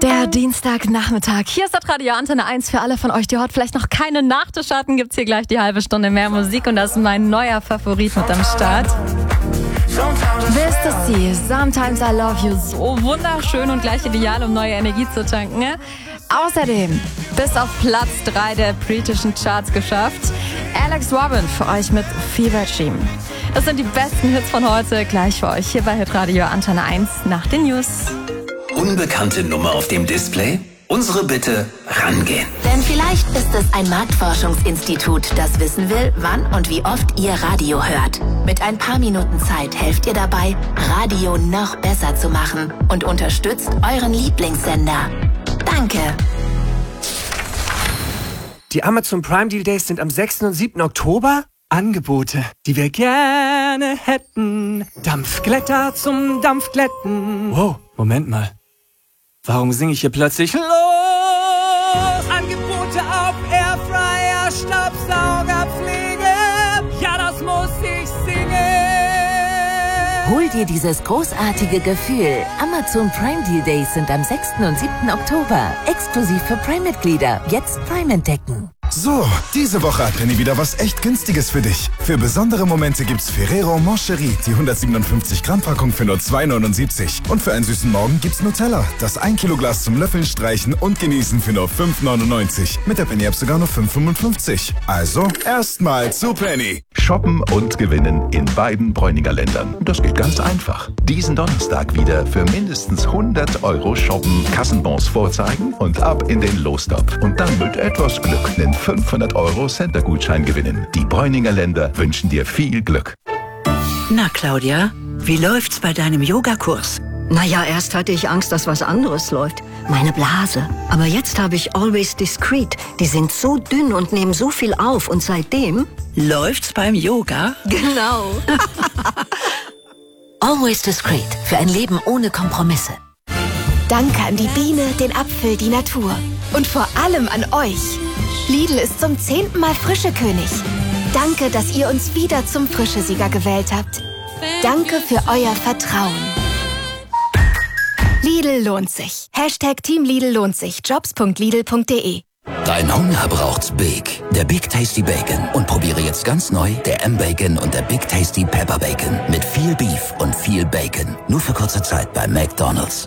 Der Dienstagnachmittag. Hier ist das Radio Antenne 1 für alle von euch, die heute vielleicht noch keine Nachtisch hatten. Gibt's hier gleich die halbe Stunde mehr Musik und das ist mein neuer Favorit mit am Start. Wer ist das sie? Sometimes I Love You. So wunderschön und gleich ideal, um neue Energie zu tanken. Ne? Außerdem bis auf Platz 3 der britischen Charts geschafft. Alex Robin für euch mit Fever Dream. Das sind die besten Hits von heute, gleich für euch hier bei Hitradio Antenne 1 nach den News. Unbekannte Nummer auf dem Display? Unsere Bitte, rangehen. Denn vielleicht ist es ein Marktforschungsinstitut, das wissen will, wann und wie oft ihr Radio hört. Mit ein paar Minuten Zeit helft ihr dabei, Radio noch besser zu machen und unterstützt euren Lieblingssender. Danke. Die Amazon Prime Deal Days sind am 6. und 7. Oktober. Angebote, die wir gerne hätten. Dampfglätter zum Dampfglätten. Wow, Moment mal. Warum singe ich hier plötzlich los? Angebote auf Airfryer, Staubsaugerpflege. Ja, das muss ich singen. Hol dir dieses großartige Gefühl. Amazon Prime Deal Days sind am 6. und 7. Oktober. Exklusiv für Prime-Mitglieder. Jetzt Prime entdecken. So, diese Woche hat Penny wieder was echt Günstiges für dich. Für besondere Momente gibt's Ferrero Moncherie, die 157 Gramm Packung für nur 2,79. Und für einen süßen Morgen gibt's Nutella, das 1 Kilo Glas zum Löffeln, Streichen und Genießen für nur 5,99. Mit der Penny App sogar nur 5,55. Also, erstmal zu Penny. Shoppen und gewinnen in beiden Bräuninger Ländern. Das geht ganz einfach. Diesen Donnerstag wieder für mindestens 100 € shoppen, Kassenbons vorzeigen und ab in den Lostop. Und dann mit etwas Glück einen 500 € Center-Gutschein gewinnen. Die Bräuninger Länder wünschen dir viel Glück. Na, Claudia, wie läuft's bei deinem Yogakurs? Naja, erst hatte ich Angst, dass was anderes läuft. Meine Blase. Aber jetzt habe ich Always Discreet. Die sind so dünn und nehmen so viel auf. Und seitdem... Läuft's beim Yoga? Genau. Always Discreet. Für ein Leben ohne Kompromisse. Danke an die Biene, den Apfel, die Natur. Und vor allem an euch. Lidl ist zum 10. Mal Frischekönig. Danke, dass ihr uns wieder zum Frischesieger gewählt habt. Danke für euer Vertrauen. Lidl lohnt sich. Team Lidl lohnt sich. Jobs.lidl.de. Dein Hunger braucht's Big. Der Big Tasty Bacon. Und probiere jetzt ganz neu der M-Bacon und der Big Tasty Pepper Bacon. Mit viel Beef und viel Bacon. Nur für kurze Zeit bei McDonald's.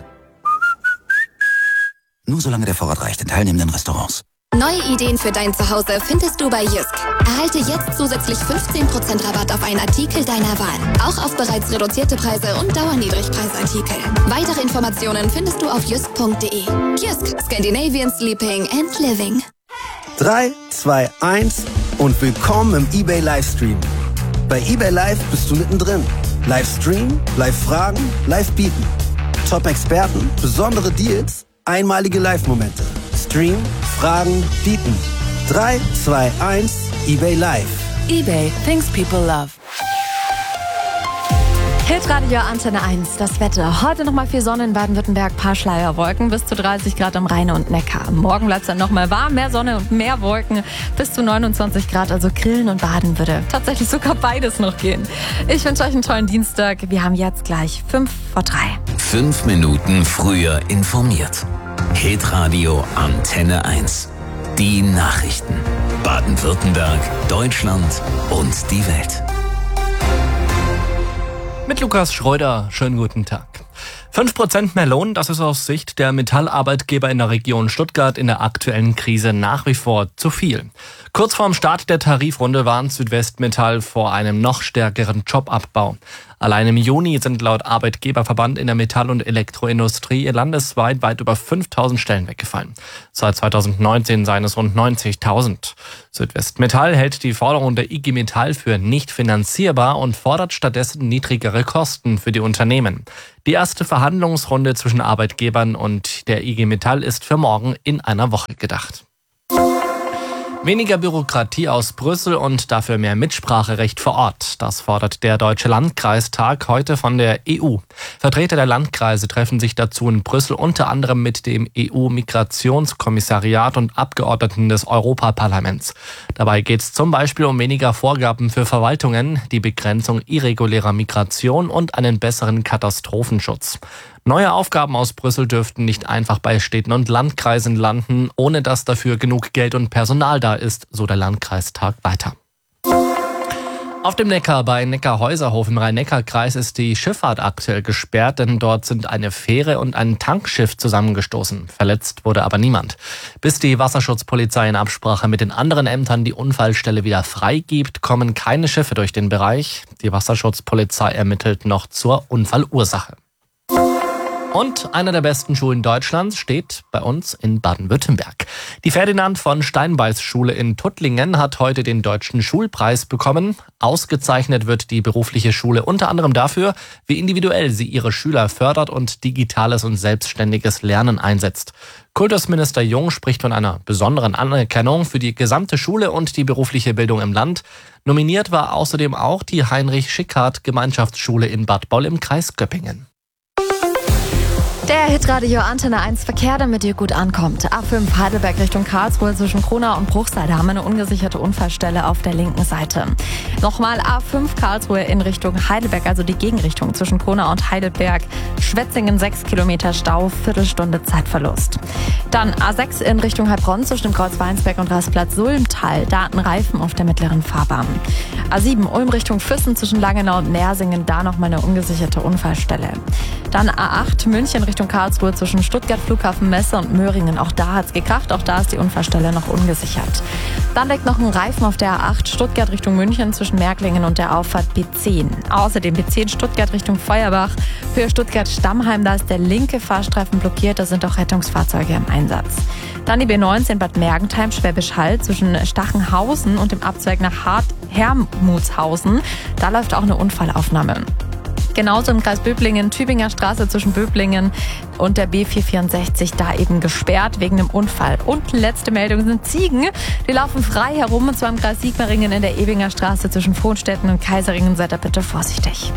Nur solange der Vorrat reicht in teilnehmenden Restaurants. Neue Ideen für dein Zuhause findest du bei Jysk. Erhalte jetzt zusätzlich 15% Rabatt auf einen Artikel deiner Wahl. Auch auf bereits reduzierte Preise und Dauerniedrigpreisartikel. Weitere Informationen findest du auf jysk.de. Jysk, Scandinavian Sleeping and Living. 3, 2, 1 und willkommen im eBay Livestream. Bei eBay Live bist du mittendrin. Livestream, Live-Fragen, Live-Bieten. Top-Experten, besondere Deals, einmalige Live-Momente. Stream, Fragen, bieten. 3, 2, 1, eBay Live. eBay, things people love. Hitradio Antenne 1, das Wetter. Heute nochmal viel Sonne in Baden-Württemberg, paar Schleierwolken, bis zu 30 Grad am Rhein und Neckar. Morgen bleibt es dann nochmal warm, mehr Sonne und mehr Wolken, bis zu 29 Grad, also grillen und baden würde tatsächlich sogar beides noch gehen. Ich wünsche euch einen tollen Dienstag. Wir haben jetzt gleich 5 vor 3. 5 Minuten früher informiert. Hitradio Antenne 1. Die Nachrichten. Baden-Württemberg, Deutschland und die Welt. Mit Lukas Schreuder, schönen guten Tag. 5% mehr Lohn, das ist aus Sicht der Metallarbeitgeber in der Region Stuttgart in der aktuellen Krise nach wie vor zu viel. Kurz vorm Start der Tarifrunde warnt Südwestmetall vor einem noch stärkeren Jobabbau. Allein im Juni sind laut Arbeitgeberverband in der Metall- und Elektroindustrie landesweit weit über 5.000 Stellen weggefallen. Seit 2019 seien es rund 90.000. Südwestmetall hält die Forderung der IG Metall für nicht finanzierbar und fordert stattdessen niedrigere Kosten für die Unternehmen. Die erste Verhandlungsrunde zwischen Arbeitgebern und der IG Metall ist für morgen in einer Woche gedacht. Weniger Bürokratie aus Brüssel und dafür mehr Mitspracherecht vor Ort. Das fordert der Deutsche Landkreistag heute von der EU. Vertreter der Landkreise treffen sich dazu in Brüssel unter anderem mit dem EU-Migrationskommissariat und Abgeordneten des Europaparlaments. Dabei geht es zum Beispiel um weniger Vorgaben für Verwaltungen, die Begrenzung irregulärer Migration und einen besseren Katastrophenschutz. Neue Aufgaben aus Brüssel dürften nicht einfach bei Städten und Landkreisen landen, ohne dass dafür genug Geld und Personal da ist, so der Landkreistag weiter. Auf dem Neckar bei Neckarhäuserhof im Rhein-Neckar-Kreis ist die Schifffahrt aktuell gesperrt, denn dort sind eine Fähre und ein Tankschiff zusammengestoßen. Verletzt wurde aber niemand. Bis die Wasserschutzpolizei in Absprache mit den anderen Ämtern die Unfallstelle wieder freigibt, kommen keine Schiffe durch den Bereich. Die Wasserschutzpolizei ermittelt noch zur Unfallursache. Und einer der besten Schulen Deutschlands steht bei uns in Baden-Württemberg. Die Ferdinand von Steinbeis Schule in Tuttlingen hat heute den Deutschen Schulpreis bekommen. Ausgezeichnet wird die berufliche Schule unter anderem dafür, wie individuell sie ihre Schüler fördert und digitales und selbstständiges Lernen einsetzt. Kultusminister Jung spricht von einer besonderen Anerkennung für die gesamte Schule und die berufliche Bildung im Land. Nominiert war außerdem auch die Heinrich-Schickhardt-Gemeinschaftsschule in Bad Boll im Kreis Göppingen. Der Hitradio Antenne 1 Verkehr, damit ihr gut ankommt. A5 Heidelberg Richtung Karlsruhe zwischen Kronau und Bruchsal. Da haben wir eine ungesicherte Unfallstelle auf der linken Seite. Nochmal A5 Karlsruhe in Richtung Heidelberg, also die Gegenrichtung zwischen Kronau und Heidelberg. Schwetzingen 6 Kilometer Stau, Viertelstunde Zeitverlust. Dann A6 in Richtung Heilbronn zwischen Kreuz Weinsberg und Rastplatz Sulmtal. Da ein Reifen auf der mittleren Fahrbahn. A7 Ulm Richtung Füssen zwischen Langenau und Nersingen. Da nochmal eine ungesicherte Unfallstelle. Dann A8 München Richtung Karlsruhe zwischen Stuttgart Flughafen Messe und Möhringen. Auch da hat's gekracht, auch da ist die Unfallstelle noch ungesichert. Dann deckt noch ein Reifen auf der A8 Stuttgart Richtung München zwischen Märklingen und der Auffahrt B10. Außerdem B10 Stuttgart Richtung Feuerbach. Für Stuttgart Stammheim, da ist der linke Fahrstreifen blockiert, da sind auch Rettungsfahrzeuge im Einsatz. Dann die B19 Bad Mergentheim Schwäbisch Hall zwischen Stachenhausen und dem Abzweig nach Hermutshausen. Da läuft auch eine Unfallaufnahme. Genauso im Kreis Böblingen, Tübinger Straße zwischen Böblingen und der B464 da eben gesperrt wegen einem Unfall. Und letzte Meldung sind Ziegen. Die laufen frei herum und zwar im Kreis Sigmaringen in der Ebinger Straße zwischen Frohnstetten und Kaiseringen. Seid da bitte vorsichtig.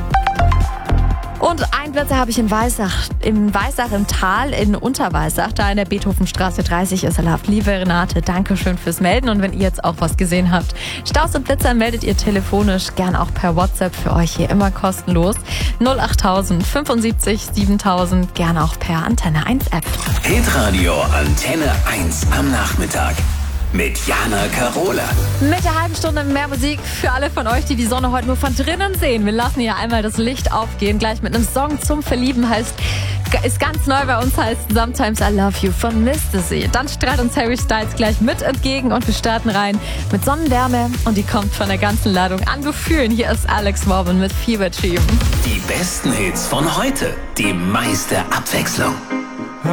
Und Einplätze habe ich in Weissach im Tal in Unterweissach, da in der Beethovenstraße 30 ist erlaubt. Liebe Renate, danke schön fürs Melden und wenn ihr jetzt auch was gesehen habt, Staus und Blitzer meldet ihr telefonisch, gern auch per WhatsApp, für euch hier immer kostenlos. 08000 75 7000, gern auch per Antenne 1 App. Hitradio Antenne 1 am Nachmittag. Mit Jana Karola. Mit der halben Stunde mehr Musik für alle von euch, die die Sonne heute nur von drinnen sehen. Wir lassen hier einmal das Licht aufgehen. Gleich mit einem Song zum Verlieben ist ganz neu bei uns, heißt Sometimes I Love You von Misty. Dann strahlt uns Harry Styles gleich mit entgegen und wir starten rein mit Sonnenwärme und die kommt von der ganzen Ladung an Gefühlen. Hier ist Alex Morgan mit Fever Dream. Die besten Hits von heute, die meiste Abwechslung.